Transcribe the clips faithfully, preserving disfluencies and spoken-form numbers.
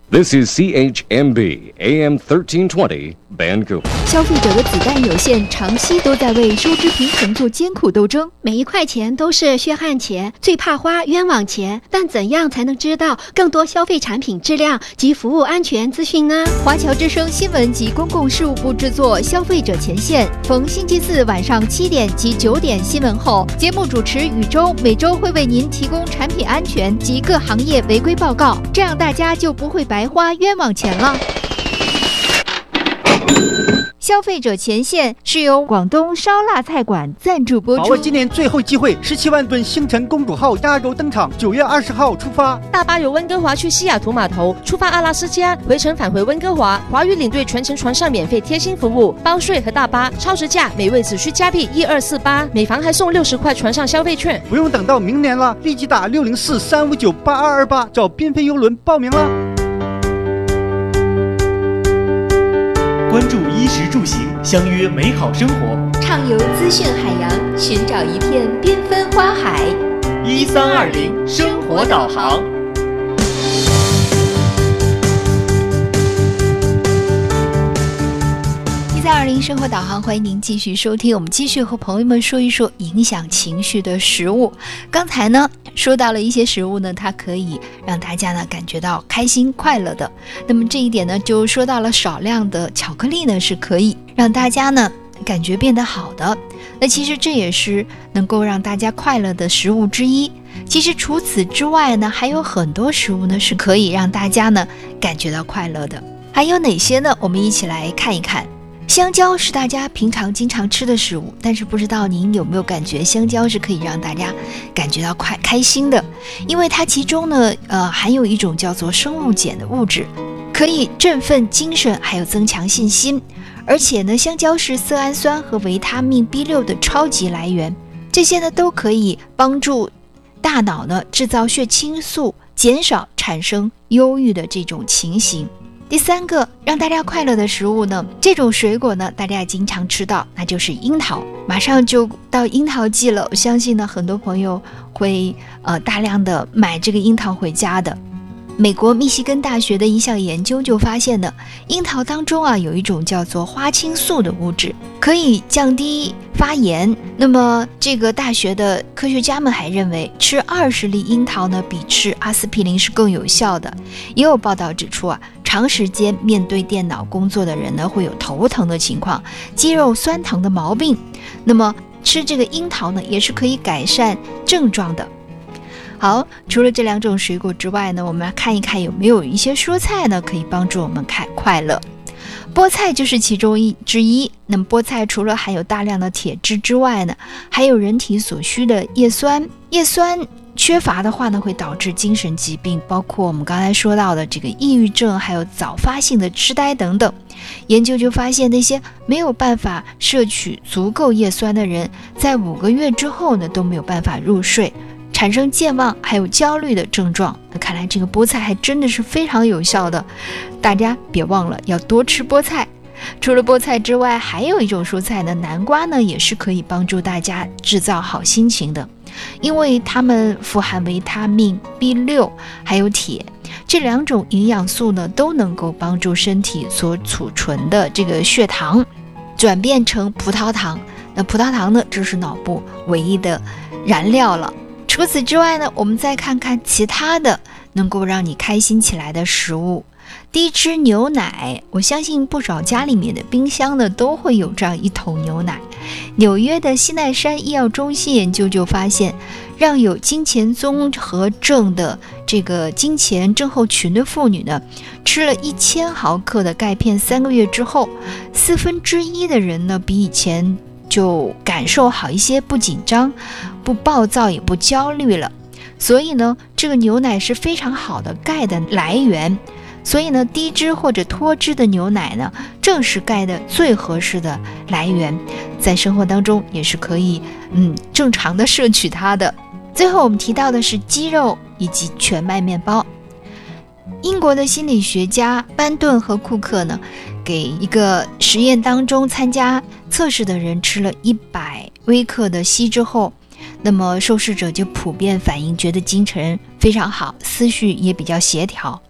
This is C H M B A M thirteen twenty Vancouver。 消费者的子弹有限，长期都在为收支平衡做艰苦斗争， 每一块钱都是血汗钱，最怕花冤枉钱。但怎样才能知道更多消费产品质量及服务安全资讯呢？ 华侨之声新闻及公共事务部制作《消费者前线》，逢星期四晚上七点及九点新闻后，节目主持宇宙每周会为您提供产品安全及各行业违规报告，这样大家就不会白花冤枉钱了。消费者前线是由广东烧腊菜馆赞助播出。 把握今年最后机会，十七万吨星辰公主号压轴登场，九月二十号出发。 大巴由温哥华去西雅图码头，出发阿拉斯加，回程返回温哥华。华语领队全程船上免费贴心服务，包税和大巴，超值价每位只需加币一二四八，每房还送六十块船上消费券。 不用等到明年了，立即打六零四三五九八二二八找缤纷邮轮报名了。 关注衣食住行，相约美好生活。 畅游资讯海洋，寻找一片缤纷花海。 一三二零生活导航。 一三二零生活导航，欢迎您继续收听。我们继续和朋友们说一说影响情绪的食物。刚才呢说到了一些食物呢，它可以让大家呢感觉到开心快乐的。那么这一点呢，就说到了少量的巧克力呢，是可以让大家呢感觉变得好的。那其实这也是能够让大家快乐的食物之一。其实除此之外呢，还有很多食物呢是可以让大家呢感觉到快乐的。还有哪些呢？我们一起来看一看。香蕉是大家平常经常吃的食物，但是不知道您有没有感觉香蕉是可以让大家感觉到快开心的，因为它其中呢呃含有一种叫做生物碱的物质，可以振奋精神，还有增强信心。而且呢，香蕉是色氨酸和维他命 B 六 的超级来源，这些呢都可以帮助大脑呢制造血清素，减少产生忧郁的这种情形。第三个让大家快乐的食物呢，这种水果呢大家也经常吃到，那就是樱桃。马上就到樱桃季了，我相信呢很多朋友会呃大量的买这个樱桃回家的。美国密西根大学的一项研究就发现呢，樱桃当中啊有一种叫做花青素的物质，可以降低发炎。那么这个大学的科学家们还认为，吃二十粒樱桃呢比吃阿司匹林是更有效的。也有报道指出啊，长时间面对电脑工作的人呢会有头疼的情况，肌肉酸疼的毛病。那么吃这个樱桃呢也是可以改善症状的。好，除了这两种水果之外呢，我们来看一看有没有一些蔬菜呢可以帮助我们开快乐。菠菜就是其中一之一。那么菠菜除了含有大量的铁质之外呢，还有人体所需的叶酸。叶酸缺乏的话呢，会导致精神疾病，包括我们刚才说到的这个抑郁症，还有早发性的痴呆等等。研究就发现，那些没有办法摄取足够叶酸的人，在五个月之后呢都没有办法入睡，产生健忘还有焦虑的症状。那看来这个菠菜还真的是非常有效的，大家别忘了要多吃菠菜。除了菠菜之外，还有一种蔬菜呢，南瓜呢也是可以帮助大家制造好心情的，因为它们富含维他命 B 六 还有铁，这两种营养素呢都能够帮助身体所储存的这个血糖转变成葡萄糖。那葡萄糖呢，这是脑部唯一的燃料了。除此之外呢，我们再看看其他的能够让你开心起来的食物。低脂牛奶，我相信不少家里面的冰箱呢都会有这样一桶牛奶。纽约的西奈山医药中心研究就发现，让有金钱综合症的这个金钱症候群的妇女呢，吃了一千毫克的钙片三个月之后，四分之一的人呢比以前就感受好一些，不紧张，不暴躁，也不焦虑了。所以呢，这个牛奶是非常好的钙的来源。所以呢，低脂或者脱脂的牛奶呢，正是钙的最合适的来源，在生活当中也是可以嗯正常的摄取它的。最后我们提到的是鸡肉以及全麦面包。英国的心理学家班顿和库克呢，给一个实验当中参加测试的人吃了一百微克的硒之后，那么受试者就普遍反应觉得精神非常好，思绪也比较协调。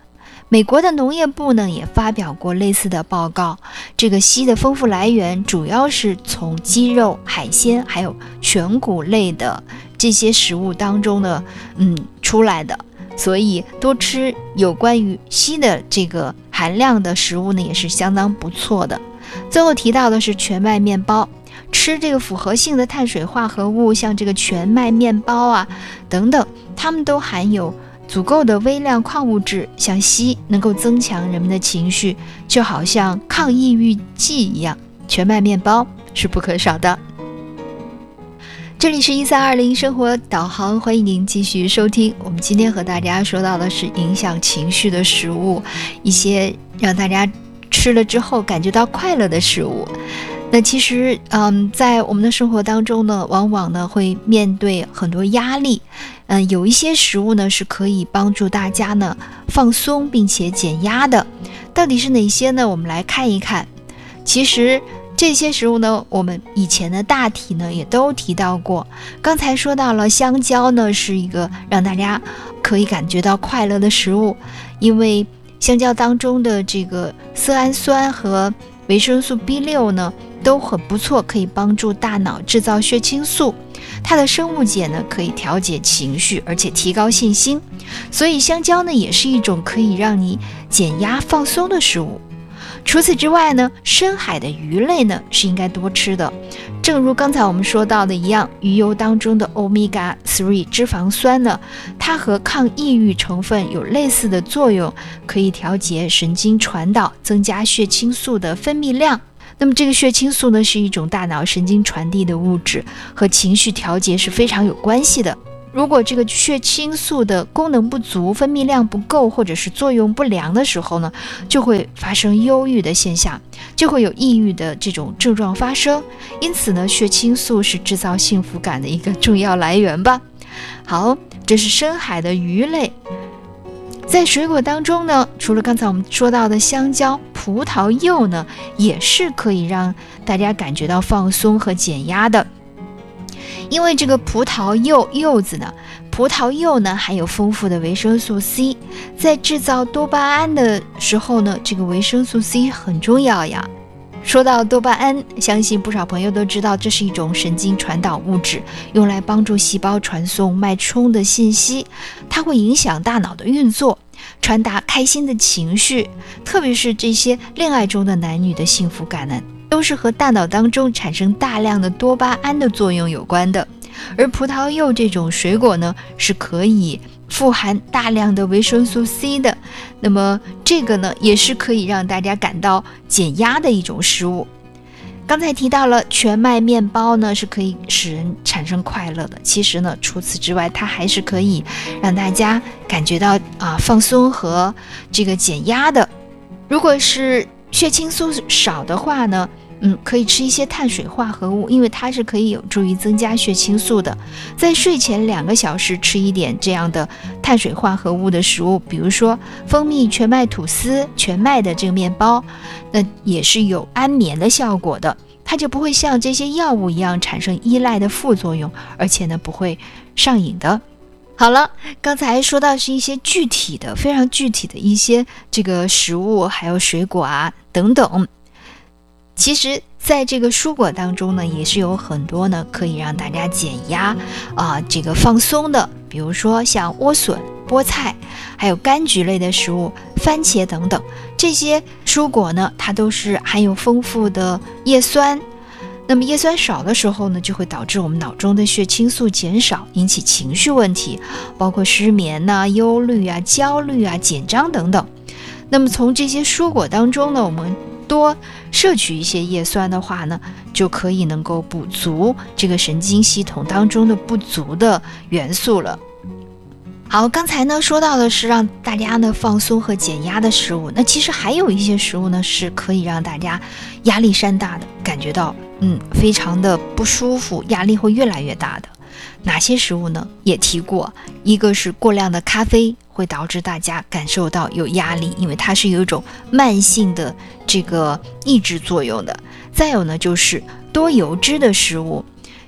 美国的农业部呢也发表过类似的报告，这个硒的丰富来源主要是从鸡肉、海鲜还有全谷类的这些食物当中呢，嗯，出来的。所以多吃有关于硒的这个含量的食物呢，也是相当不错的。最后提到的是全麦面包，吃这个复合性的碳水化合物，像这个全麦面包啊等等，它们都含有足够的微量矿物质，像硒能够增强人们的情绪，就好像抗抑郁剂一样，全麦面包是不可少的。这里是一三二零生活导航，欢迎您继续收听。我们今天和大家说到的是影响情绪的食物，一些让大家吃了之后感觉到快乐的食物。那其实嗯，在我们的生活当中呢，往往呢会面对很多压力，嗯，有一些食物呢是可以帮助大家呢放松并且减压的。到底是哪些呢？我们来看一看。其实这些食物呢，我们以前的大体呢也都提到过。刚才说到了香蕉呢，是一个让大家可以感觉到快乐的食物，因为香蕉当中的这个色氨酸和维生素 B 六 呢都很不错，可以帮助大脑制造血清素。它的生物碱呢可以调节情绪，而且提高信心，所以香蕉呢也是一种可以让你减压放松的食物。除此之外呢，深海的鱼类呢是应该多吃的。正如刚才我们说到的一样，鱼油当中的 欧米伽三 脂肪酸呢，它和抗抑郁成分有类似的作用，可以调节神经传导，增加血清素的分泌量。那么这个血清素呢，是一种大脑神经传递的物质，和情绪调节是非常有关系的。如果这个血清素的功能不足，分泌量不够，或者是作用不良的时候呢，就会发生忧郁的现象，就会有抑郁的这种症状发生。因此呢，血清素是制造幸福感的一个重要来源吧。好，这是深海的鱼类。在水果当中呢，除了刚才我们说到的香蕉，葡萄柚呢也是可以让大家感觉到放松和减压的。因为这个葡萄柚柚子呢，葡萄柚呢含有丰富的维生素 C， 在制造多巴胺的时候呢，这个维生素 C 很重要呀。说到多巴胺，相信不少朋友都知道，这是一种神经传导物质，用来帮助细胞传送脉冲的信息，它会影响大脑的运作，传达开心的情绪，特别是这些恋爱中的男女的幸福感呢，都是和大脑当中产生大量的多巴胺的作用有关的。而葡萄柚这种水果呢，是可以富含大量的维生素 C 的，那么这个呢，也是可以让大家感到减压的一种食物。刚才提到了全麦面包呢，是可以使人产生快乐的。其实呢，除此之外，它还是可以让大家感觉到啊放松和这个减压的。如果是血清素少的话呢，嗯，可以吃一些碳水化合物，因为它是可以有助于增加血清素的。在睡前两个小时吃一点这样的碳水化合物的食物，比如说蜂蜜全麦吐司、全麦的这个面包，那也是有安眠的效果的。它就不会像这些药物一样产生依赖的副作用，而且呢不会上瘾的。好了，刚才说到是一些具体的、非常具体的一些这个食物，还有水果啊等等。其实在这个蔬果当中呢，也是有很多呢可以让大家减压啊、呃、这个放松的，比如说像莴笋、菠菜，还有柑橘类的食物，番茄等等。这些蔬果呢，它都是含有丰富的叶酸，那么叶酸少的时候呢，就会导致我们脑中的血清素减少，引起情绪问题，包括失眠啊、忧虑啊、焦虑啊、紧张等等。那么从这些蔬果当中呢，我们多摄取一些叶酸的话呢，就可以能够补足这个神经系统当中的不足的元素了。好，刚才呢说到的是让大家呢放松和减压的食物，那其实还有一些食物呢是可以让大家压力山大的，感觉到嗯非常的不舒服，压力会越来越大的。哪些食物呢？也提过，一个是过量的咖啡会导致大家感受到有压力，因为它是有一种慢性的这个抑制作用的。再有呢，就是多油脂的食物，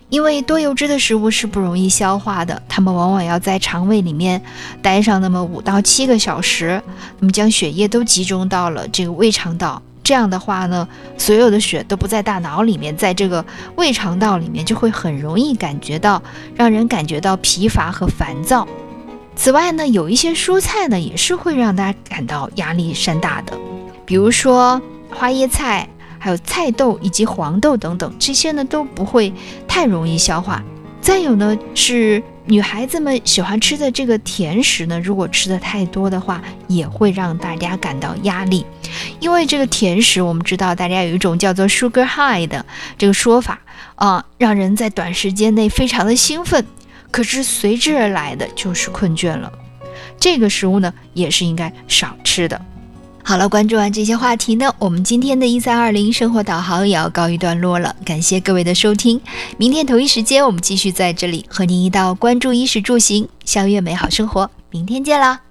因为多油脂的食物是不容易消化的，它们往往要在肠胃里面待上那么五到七个小时，那么将血液都集中到了这个胃肠道。这样的话呢，所有的血都不在大脑里面，在这个胃肠道里面，就会很容易感觉到，让人感觉到疲乏和烦躁。此外呢，有一些蔬菜呢，也是会让大家感到压力山大的，比如说花椰菜，还有菜豆以及黄豆等等，这些呢都不会太容易消化。再有呢，是女孩子们喜欢吃的这个甜食呢，如果吃的太多的话，也会让大家感到压力。因为这个甜食，我们知道大家有一种叫做 sugar high 的这个说法啊、呃，让人在短时间内非常的兴奋，可是随之而来的就是困倦了。这个食物呢，也是应该少吃的。好了，关注完这些话题呢，我们今天的一三二零生活导航也要告一段落了。感谢各位的收听，明天同一时间我们继续在这里和您一道关注衣食住行，相约美好生活。明天见啦！